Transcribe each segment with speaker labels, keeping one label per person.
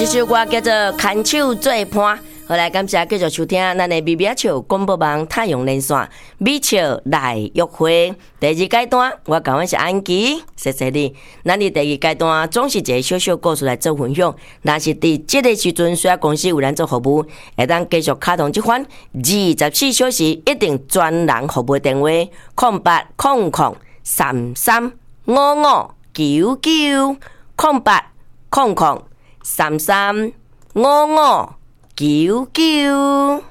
Speaker 1: 这首歌叫做《牵手做伴》。好来，感谢继续收听咱的咪咪笑广播网太阳连线咪笑来约会第二阶段。我讲的是安琪，谢谢你。咱的第二阶段总是一个小小故事来做分享。若是伫这个时阵，需要公司有咱做服务，会当继续卡通这款24小时一定专人服务电话0800335599 0800335599。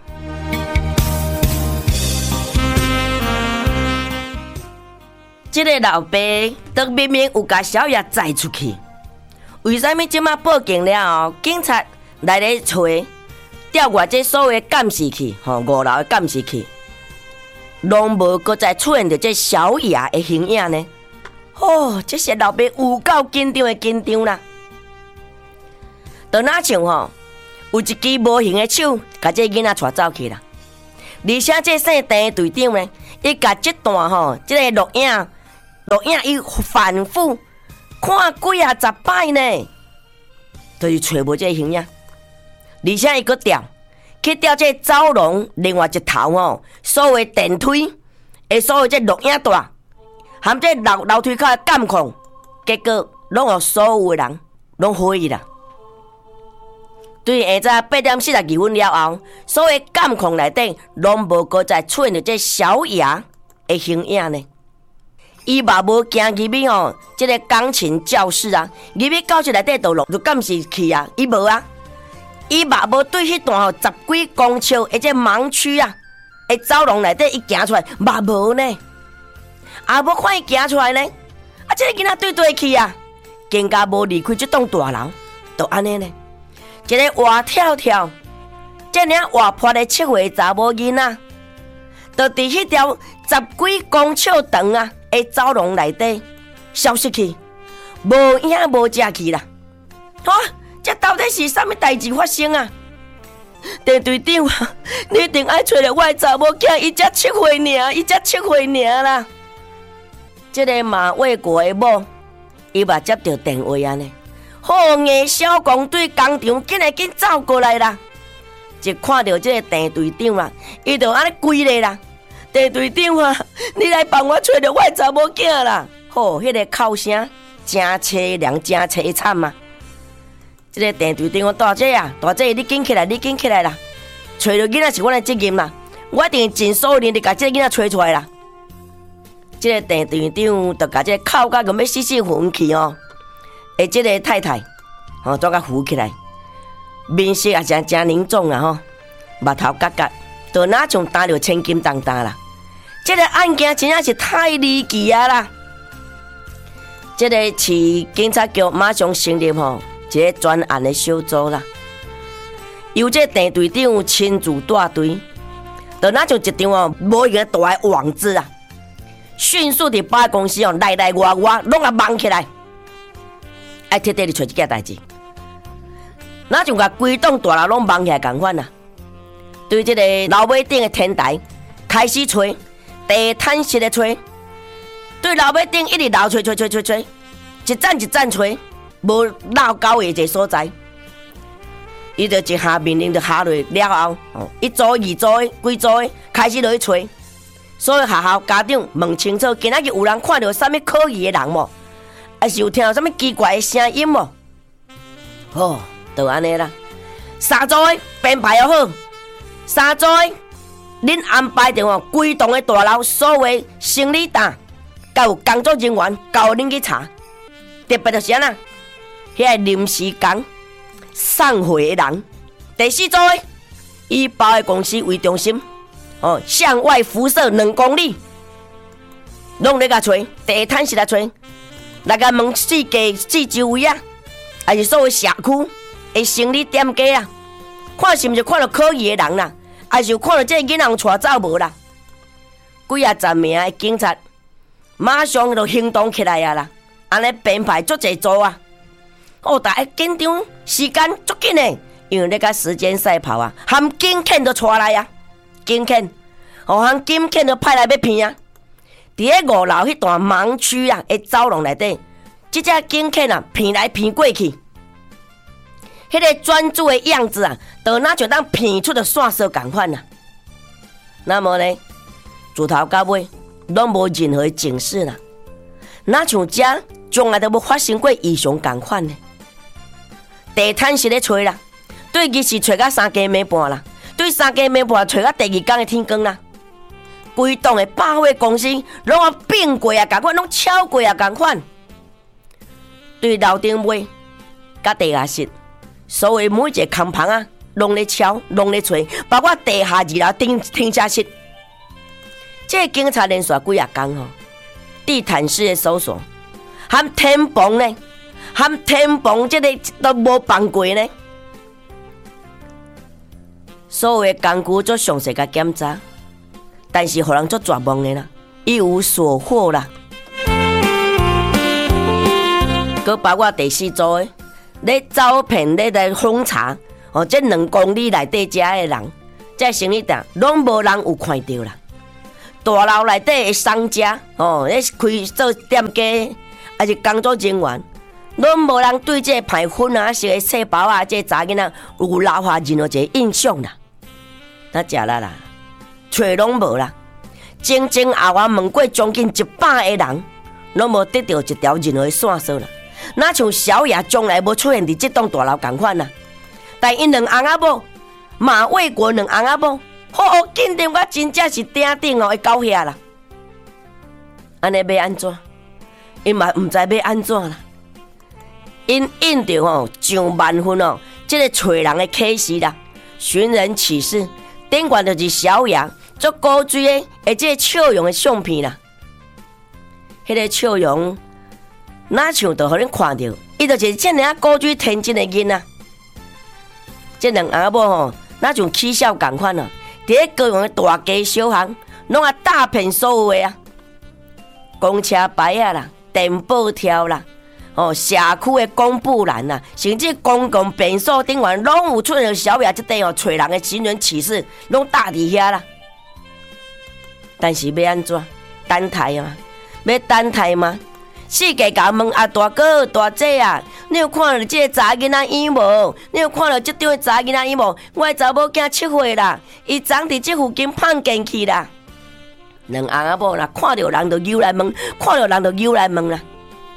Speaker 1: 这个老爸都明明有甲小爷载出去，为什么即马报警了后，警察来咧找，调我这所有的监视器，5楼的监视器，拢无搁再出现着这小爷的形影呢？这些老爸有够紧张啦！就哪像有一支无形的手，甲这囡仔带走去啦。而且这姓陈队长呢，伊甲这段这个录影伊反复看几啊10摆呢，就是找无这个形影。而且伊搁去调这走廊另外一头所有电梯的所有这录影带，含这楼梯口的监控，结果拢互所有的人拢怀疑啦。对下早8点42分了后，所有监控内底拢无搁再出现着这小爷的形影呢。伊嘛无行入去这个钢琴教室啊，入去教室内底就监视器啊，伊无啊。伊嘛无对迄段10几公尺的这盲区啊，的走廊内底伊行出来，嘛无呢。也无看伊行出来呢。这个囡仔对去啊，更加无离开这栋大楼，就安尼呢。一个活跳跳，这领活泼的7岁查某囡仔，就伫迄条10几公尺长啊的走廊内底消失去，无影无迹去啦。这到底是啥物代志发生啊？陈队长啊，你一定爱找着我的查某囝，伊才7岁尔，伊才7岁尔啦。这个马卫国的某，伊嘛接到电话啊呢。眼小公队工厂紧走过来啦，一看到这个陈队长啦，伊就安尼跪咧啦。陈队长啊，你来帮我找着我的查某囝啦！迄个哭声真凄凉，真凄惨啊！这个陈队长讲大姐啊，大姐你紧起来，你紧起来啦！找着囡仔是我的责任啦，我一定尽所有力把这个囡仔找出来啦。这个陈队长就把这个哭到要死昏去这个太太都甲扶起来，面色也真凝重啊目头角角，就哪像担着千斤重担啦。这个案件真正是太离奇啊啦！这个市警察局马上成立一个专案的小组啦，由这陈队长亲自带队，就哪像一张无形大的网子啊，迅速地把公司内外拢啊蒙起来。爱彻底地找一件代志，哪像甲规栋大楼拢蒙起来同款啊！对这个楼尾顶的天台开始找，地毯式的找，对楼尾顶一直绕找，一站一站找，无绕到一个所在，伊就一下命令就下落了后，一组二组几组开始落去找，所有学校家长问清楚，今仔日有人看到啥物可疑的人无？还是有听到什么奇怪的声音无？就安尼啦。三组的编排好，三组的恁安排着规栋的大楼所有生理单，甲有工作人员交恁去查。特别就是安那，迄个临时工送货的人。第四组的以包的公司为中心，向外辐射2公里，拢咧甲找，地毯式来找。来甲问四周围啊，还是所有社区的生理店家啊，看是毋是看到可疑的人啦，还是有看到这个囡仔带走无啦？几啊10名的警察马上就行动起来啊啦，安尼编排足侪组啊！大家紧张，时间足紧的，因为咧甲时间赛跑啊，含警犬都出来啊，警犬，含警犬都派来要骗啊！伫咧5楼迄段盲区啊，的走廊内底，即只警犬啊，骗来骗过去， 迄个专注的样子啊，就哪像当片出的线索同款啊。那么呢，自头到尾拢无任何警示啦，哪像遮从来都无发生过异常同款呢？地毯是咧吹啦，对日是吹到3更暝半啦，对3更暝半吹到第二天的天光啦。规栋的百货公司拢啊变过啊，同款拢超过啊，同款。对楼顶尾甲地下室，所有每一个空棚啊，拢咧敲，拢咧吹，包括地下2楼停车室。这警察连续几啊天吼，地毯式的搜索，含天棚呢，含天棚这个都无放过呢。所有的工具做详细甲检查。但是，互人做绝望的啦，一无所获啦。佮包括第4组的，咧招骗咧来封查，哦，这2公里内底遮的人，这生意店拢无人有看到啦。大楼内底的商家，哦，咧开做店家，还是工作人员，拢无人对这牌粉啊、是个细胞啊、这查囡仔有留下任何一个印象啦。那食啦。找拢无啦，前前后后问过将近100个人，拢无得到一条任何的线索啦。哪像小野从来无出现伫这栋大楼同款啦。但因2翁仔某，马卫国2翁仔某，好紧张，我真正是顶顶哦，会到遐啦。安尼要安怎？因嘛唔知要安怎啦。因应着吼上万份哦，这个找人的启示啦，寻人启事，顶悬就是小野。做古锥的，这个笑容的相片啦，迄个笑容哪像就互恁看到，伊就是这样古锥天真的囡仔。这2翁某吼，哪像起笑同款啊！伫咧高雄的大街小巷，拢啊诈骗所有的啊，公车牌啊啦，电报条啦，哦，社区的公布栏啦，甚至公共便所顶悬拢有出现小野这块哦，找人的寻人启事，拢搭伫遐啦。但是要安怎？等待啊！要等待吗？世界甲问啊，大哥大姐啊，你有看到这个查囡仔影无？你有看到这张查囡仔影无？我的查某囝7岁啦，伊昨伫这附近碰见去啦。2翁仔某啦，看到人就游来问，看到人就游来问啦。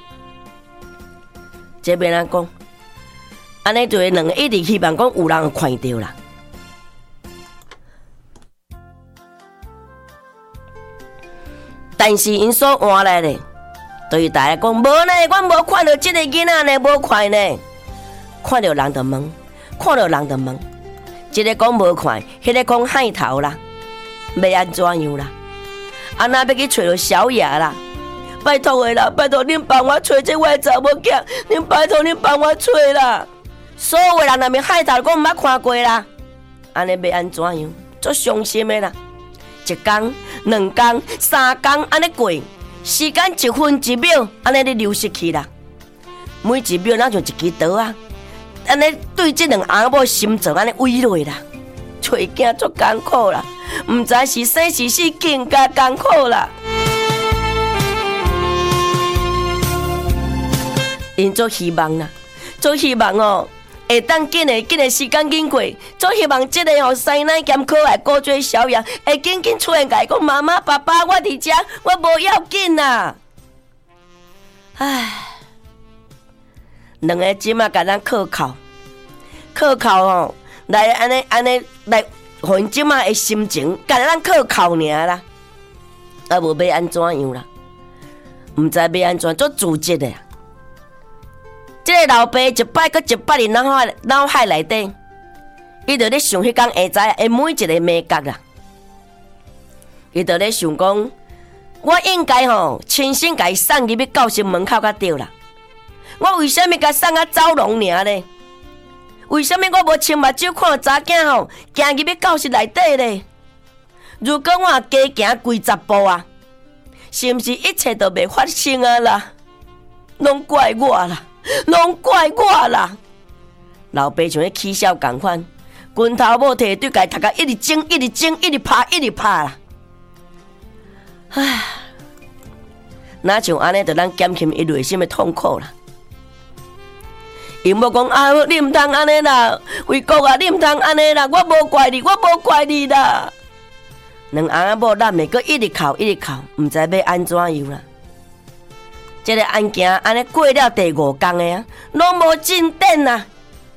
Speaker 1: 这要安讲？安尼就是2个一直希望讲有人有看到啦。但是因所换来的，对大家讲，无呢，我无看到这个囡仔呢，无看呢。看到人就问，看到人就问，这个讲无看，迄个讲害头啦，要安怎样啦？啊，那要去找到小野啦，拜托的啦，拜托恁帮我找这我的查某囝，恁拜托恁帮我找啦。所有的人那边害头讲毋捌看过啦，安尼要安怎样？足伤心的啦。1天、2天、3天，安尼过，时间1分1秒，安尼咧流失去啦。每一秒哪像一支刀啊！安尼对这2翁某心脏安尼毁落啦，找囝足艰苦啦，毋知是生是死更加艰苦啦。因足希望啦，足希望哦。会当紧的时间紧过，总希望这个吼师奶兼可爱古锥小野会紧出现，甲伊讲妈妈、爸爸，我伫遮，我无要紧啦。唉，2个即马甲咱靠吼，来安尼来，互因即马的心情，甲咱靠尔啦，啊无要安怎样啦？毋知要安怎，足自责的。这个老爸一摆搁一摆伫脑海内底，伊就咧想迄天下早的每一个美角啦。伊就咧想讲，我应该吼亲身甲伊送入去教室门口较对啦。我为什么甲送啊走廊尔咧？为什么我无亲目睭看到查囝吼行入去教室内底咧？如果我加行几10步啊，是毋是一切都袂发生啊啦？拢怪我啦！拢怪我啦！老爸像咧起笑同款，拳头某摕对家头壳一直整，一直整，一直拍啦。唉，哪像安尼，就咱减轻伊内心的痛苦啦。 因某讲啊，你毋通安尼啦，为国啊，你毋通安尼啦，我无怪你，我无怪你啦。两翁仔某揽的，佫一直哭，一直哭，毋知要安怎样啦。这个案件安尼过了第5天的啊，拢无进展啊。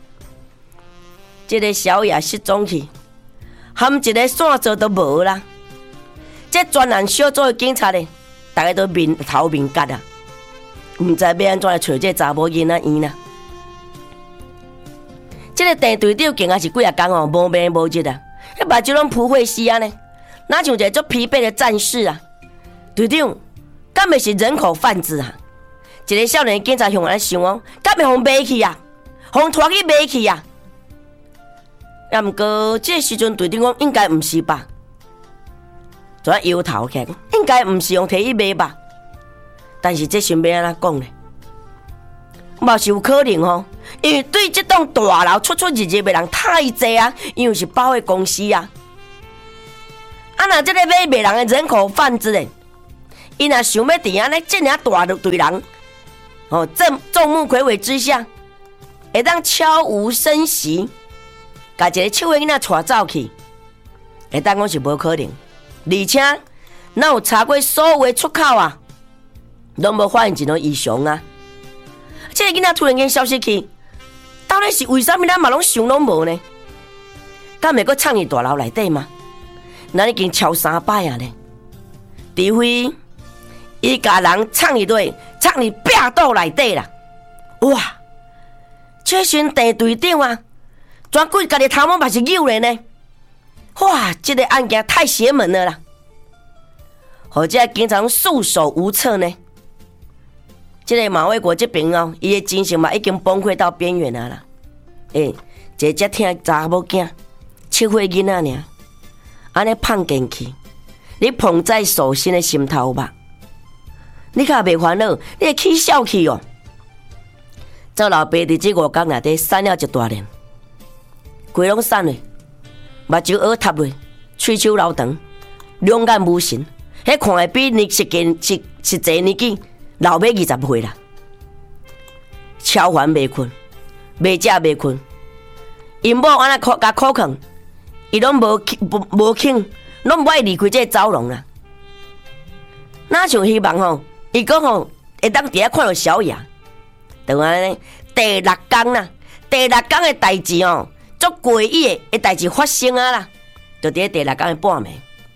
Speaker 1: 这个小野失踪去，含一个线索都无啦。这专案小组的警察呢，大家都面头面割啊，毋知要安怎来找这查某囡仔院啦。这个郑队长竟然是几啊天哦，无眠无日啊，迄目睭拢扑血死啊呢，哪像一个足疲惫的战士啊！队长，敢会是人口贩子啊？一个少年警察向安想哦，敢会互卖去啊？互拖去卖去啊？也毋过这个时阵队长讲应该毋是吧？就摇头起来，应该毋是用摕去卖吧？但是这想要安怎讲呢？嘛是有可能哦，因为对这栋大楼出入入的人太侪啊，因为是保险公司啊。啊，若这个买卖人的人口贩子呢，伊若想要伫安尼这么大队人，哦，众目睽睽之下，会当悄无声息，把一个手的囡仔带走去，会当讲是无可能。而且，咱有查过所有的出口啊，拢无发现一种异常啊。这个囡仔突然间消失去，到底是为什么咱嘛拢想拢无呢？敢会阁藏伫大楼内底吗？咱已经敲3摆啊呢，除非伊甲人藏伫底，藏伫壁肚内底啦。哇！这阵郑队长啊，全鬼家己头毛嘛是扭咧呢。哇！这个案件太邪门了啦，或者经常束手无策呢。这个马卫国这边哦，伊的精神嘛已经崩溃到边缘啊啦。一个只听查某囝7岁囡仔尔，安尼碰进去，你捧在手心的心头吧，你较袂烦恼，你会起笑去哦。赵老爸伫这5天内底散了一大念，规拢散嘞，目睭凹塌嘞，喙手流长，两眼无神，迄看会比你实际年纪老要20岁啦。超烦袂困，袂食袂困，因某安尼甲苦劝，伊拢无肯，拢不爱离开这个走廊啦。哪像希望吼，伊讲吼会当伫遐看到小野，就安尼第6天啦，第6天的代志哦，足诡异的代志发生啊啦，就伫第6天的半暝，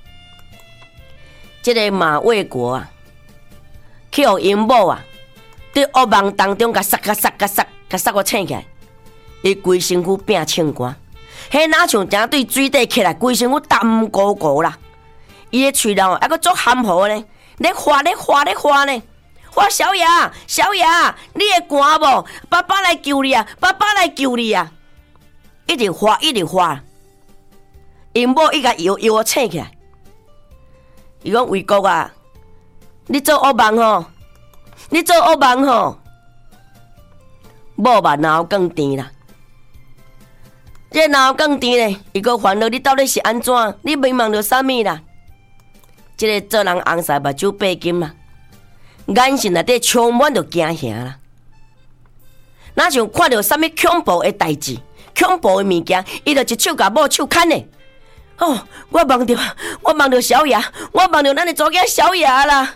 Speaker 1: 这个马卫国啊，去互因某啊，伫噩梦当中甲杀我醒起来，伊规身躯变青光，迄哪像正对水底起来，规身躯淡糊糊啦，伊的喙头还佫足含糊呢，咧花呢。我小野，你会寒无？爸爸来救你啊！一直花。因某伊甲摇我醒起来，伊讲卫国啊，你做噩梦吼，某嘛脑更甜啦。这脑更甜呢，伊个烦恼你到底是安怎？你迷茫着啥物啦？这个做人红晒目睭白金啦。眼神内底充满着惊吓啦，哪像看到什么恐怖的代志、恐怖的物件，伊就一手甲某手砍呢。哦，我梦到小野，我梦到咱的祖囝小野啦。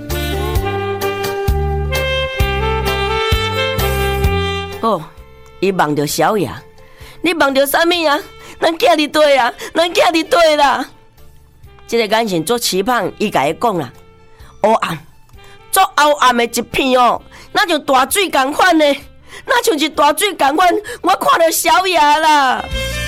Speaker 1: 哦，伊梦到小野，你梦到什么啊？咱囝伫对啊，啦。这个眼神做期盼，伊甲伊讲啦，黑暗。足黑暗的一片哦，那像大水同款呢，那像是大水同款，我看到小野啦。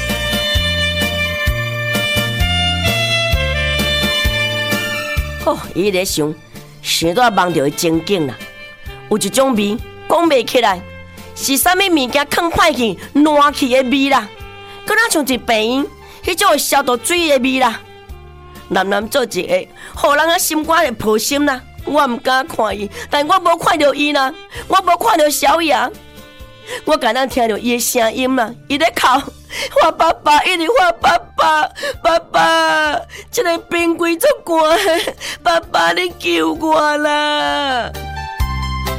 Speaker 1: 哦，伊咧想到梦到的情景啦，有一种味讲袂起来，是啥物物件放歹去、烂去的味啦，佮那像是病院迄种会消毒水的味啦。男做一个，互人啊心肝会破心啦。我唔敢看伊，但我无看到伊啦，我无看到小野，我敢若听到伊的声音啦，伊咧哭，我爸爸，一直我爸爸，这个冰柜足寒，爸爸你救我啦！